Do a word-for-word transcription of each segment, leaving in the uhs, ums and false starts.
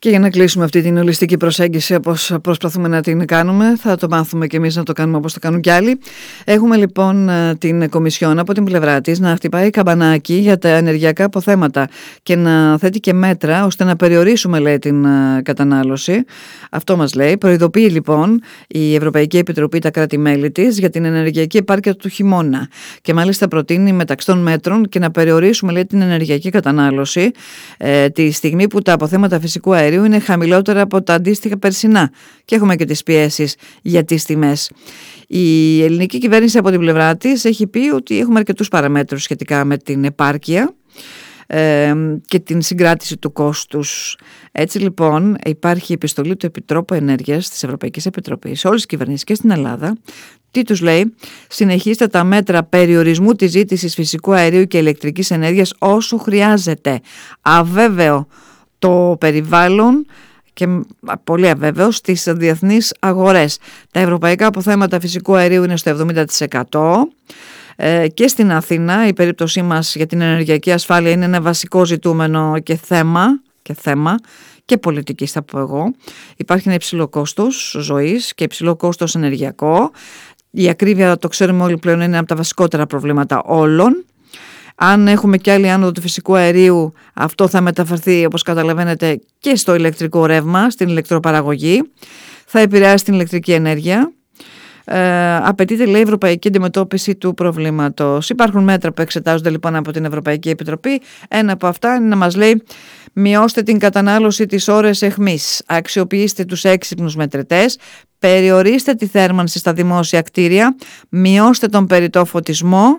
Και για να κλείσουμε αυτή την ολιστική προσέγγιση όπως προσπαθούμε να την κάνουμε, θα το μάθουμε και εμείς να το κάνουμε όπως το κάνουν κι άλλοι. Έχουμε λοιπόν την Κομισιόν από την πλευρά της να χτυπάει καμπανάκι για τα ενεργειακά αποθέματα και να θέτει και μέτρα ώστε να περιορίσουμε, λέει, την κατανάλωση. Αυτό μας λέει. Προειδοποιεί λοιπόν η Ευρωπαϊκή Επιτροπή τα κράτη-μέλη της για την ενεργειακή επάρκεια του χειμώνα. Και μάλιστα προτείνει μεταξύ των μέτρων και να περιορίσουμε, λέει, την ενεργειακή κατανάλωση ε, τη στιγμή που τα αποθέματα φυσικού αερίου είναι χαμηλότερα από τα αντίστοιχα περσινά και έχουμε και τις πιέσεις για τις τιμές. Η ελληνική κυβέρνηση από την πλευρά της έχει πει ότι έχουμε αρκετούς παραμέτρους σχετικά με την επάρκεια ε, και την συγκράτηση του κόστους. Έτσι λοιπόν υπάρχει επιστολή του Επιτρόπου Ενέργειας της Ευρωπαϊκής Επιτροπής σε όλες τις κυβερνήσεις και στην Ελλάδα. Τι τους λέει? Συνεχίστε τα μέτρα περιορισμού της ζήτησης φυσικού αερίου και ηλεκτρικής ενέργειας όσο χρειάζεται. Αβέβαιο το περιβάλλον και πολύ αβέβαιο στις διεθνείς αγορές. Τα ευρωπαϊκά αποθέματα φυσικού αερίου είναι στο εβδομήντα τοις εκατό ε, και στην Αθήνα η περίπτωσή μας για την ενεργειακή ασφάλεια είναι ένα βασικό ζητούμενο και θέμα και, θέμα, και πολιτική, θα πω εγώ. Υπάρχει ένα υψηλό κόστος ζωής και υψηλό κόστος ενεργειακό. Η ακρίβεια, το ξέρουμε όλοι πλέον, είναι από τα βασικότερα προβλήματα όλων. Αν έχουμε και άλλη άνοδο του φυσικού αερίου, αυτό θα μεταφερθεί, όπως καταλαβαίνετε, και στο ηλεκτρικό ρεύμα, στην ηλεκτροπαραγωγή. Θα επηρεάσει την ηλεκτρική ενέργεια. Ε, απαιτείται, λέει, ευρωπαϊκή αντιμετώπιση του προβλήματος. Υπάρχουν μέτρα που εξετάζονται λοιπόν από την Ευρωπαϊκή Επιτροπή. Ένα από αυτά είναι να μας λέει: μειώστε την κατανάλωση τις ώρες αιχμής, αξιοποιήστε τους έξυπνους μετρητές, περιορίστε τη θέρμανση στα δημόσια κτίρια, μειώστε τον περιττό φωτισμό.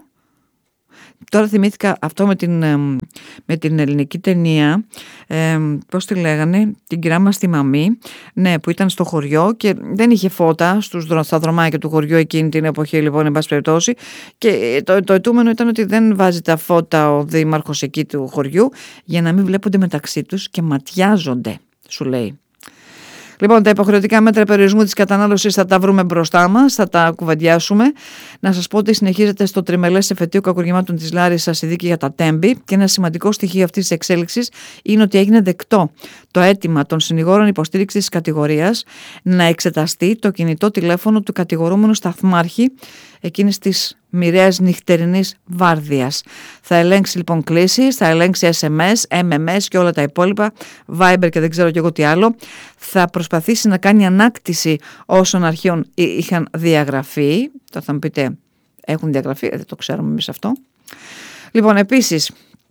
Τώρα θυμήθηκα αυτό με την, με την ελληνική ταινία, ε, πώς τη λέγανε, την κυρά μας τη Μαμή, ναι, που ήταν στο χωριό και δεν είχε φώτα στους, στα δρομάκια του χωριού εκείνη την εποχή, λοιπόν, εν πάση περιπτώσει, και το, το αιτούμενο ήταν ότι δεν βάζει τα φώτα ο δήμαρχος εκεί του χωριού για να μην βλέπονται μεταξύ τους και ματιάζονται, σου λέει. Λοιπόν, τα υποχρεωτικά μέτρα περιορισμού της κατανάλωσης θα τα βρούμε μπροστά μας, θα τα κουβεντιάσουμε. Να σας πω ότι συνεχίζεται στο τριμελές εφετείο κακουργημάτων της Λάρισσας η δίκη για τα Τέμπη και ένα σημαντικό στοιχείο αυτής της εξέλιξης είναι ότι έγινε δεκτό το αίτημα των συνηγόρων υποστήριξης της κατηγορίας να εξεταστεί το κινητό τηλέφωνο του κατηγορούμενου σταθμάρχη εκείνης της μοιραίας νυχτερινής βάρδιας. Θα ελέγξει λοιπόν κλήσεις, θα ελέγξει ες εμ ες, εμ εμ ες και όλα τα υπόλοιπα, Viber και δεν ξέρω κι εγώ τι άλλο. Θα προσπαθήσει να κάνει ανάκτηση όσων αρχείων είχαν διαγραφεί. Τώρα θα μου πείτε, έχουν διαγραφεί, δεν το ξέρουμε εμείς αυτό. Λοιπόν, επίσης,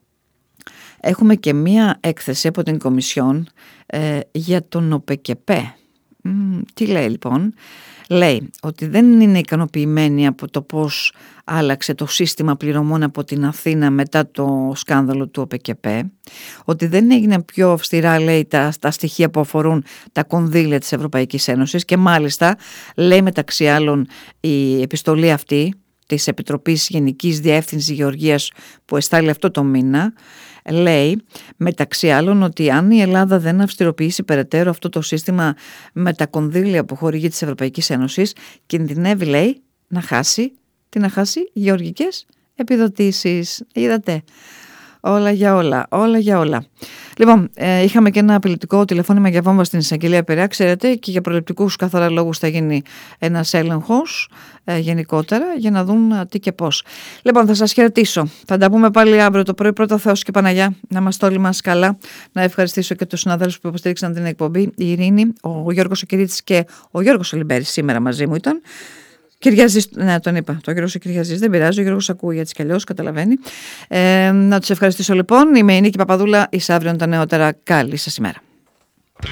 έχουμε και μία έκθεση από την Κομισιόν ε, για τον ΟΠΕΚΕΠΕ. Mm, τι λέει λοιπόν? Λέει ότι δεν είναι ικανοποιημένοι από το πώς άλλαξε το σύστημα πληρωμών από την Αθήνα μετά το σκάνδαλο του ΟΠΕΚΕΠΕ, ότι δεν έγιναν πιο αυστηρά, λέει, τα, τα στοιχεία που αφορούν τα κονδύλια της Ευρωπαϊκής Ένωσης και μάλιστα λέει μεταξύ άλλων η επιστολή αυτή της Επιτροπής Γενικής Διεύθυνσης Γεωργίας που εστάλει αυτό το μήνα, λέει μεταξύ άλλων ότι αν η Ελλάδα δεν αυστηροποιήσει περαιτέρω αυτό το σύστημα με τα κονδύλια που χορηγεί της Ευρωπαϊκής Ένωσης, κινδυνεύει, λέει, να χάσει, τι να χάσει, γεωργικές επιδοτήσεις. Είδατε, όλα για όλα, όλα για όλα. Λοιπόν, ε, είχαμε και ένα απειλητικό τηλεφώνημα για βόμβα στην εισαγγελία Πειραιά, ξέρετε, και για προληπτικούς καθαρά λόγους θα γίνει ένας έλεγχος ε, γενικότερα για να δουν ε, τι και πώς. Λοιπόν, θα σας χαιρετήσω. Θα τα πούμε πάλι αύριο το πρωί. Πρώτα Θεός και Παναγιά, να είμαστε όλοι μας καλά. Να ευχαριστήσω και τους συναδέλφους που υποστήριξαν την εκπομπή. Η Ειρήνη, ο Γιώργος ο Κυρίτης και ο Γιώργος Ολυμπέρης σήμερα μαζί μου ήταν. Κυριαζής, ναι, τον είπα. Το Γιώργος ο Κυριαζής, δεν πειράζει. Ο Γιώργος ακούει έτσι κι αλλιώς, καταλαβαίνει. Ε, να τους ευχαριστήσω λοιπόν. Είμαι η Νίκη Παπαδούλα. Εις αύριο τα νεότερα. Καλή σας ημέρα.